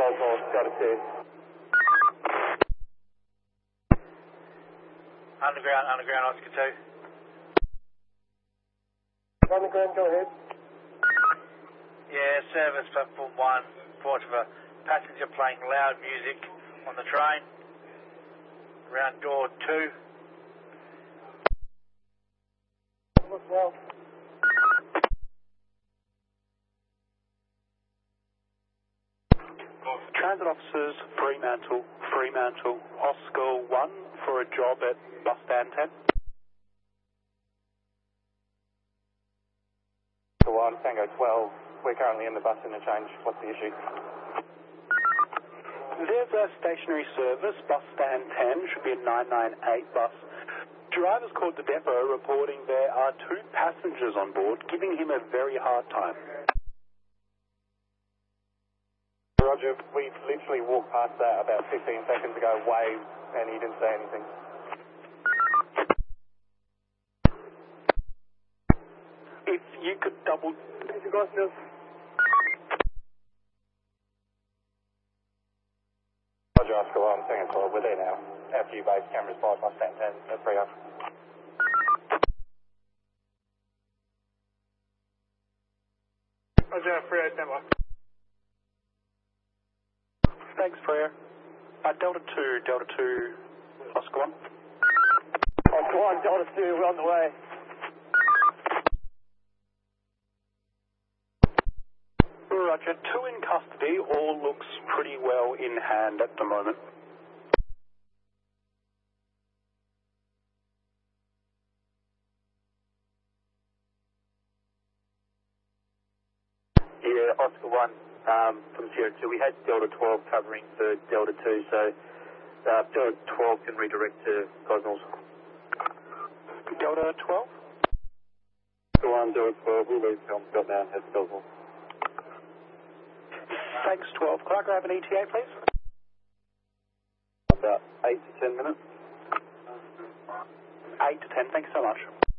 Cosmos, Delta 2. Underground, Oscar 2. Underground, go ahead. Yeah, service platform 1, report of a passenger playing loud music on the train. Around door 2. Well. Transit officers, Fremantle, Oscar 1 for a job at bus stand 10. Oscar 1, Tango 12. We're currently in the bus interchange. What's the issue? There's a stationary service, bus stand 10, should be a 998 bus. Drivers called the depot reporting there are 2 passengers on board, giving him a very hard time. Roger, we literally walked past that about 15 seconds ago, waved, and he didn't say anything. If you could double... You guys know? Roger, Oscar 1, Tango 12, we're there now. FU base, cameras 5, bus stand 10, at 3 up. Roger, 3 stand by. Thanks, Frere. Delta 2, Oscar 1. Oscar 1, Delta 2, we're on the way. Roger, 2 in custody, all looks pretty well in hand at the moment. Yeah, Oscar 1 from Sierra 2. We had Delta 12 covering for Delta 2, so Delta 12 can redirect to Cosmos. Delta 12? Oscar 1, Delta 12, we'll leave film got now, head to Cosmos. Thanks, 12. Could I grab an ETA, please? About 8 to 10 minutes. 8 to 10, thanks so much.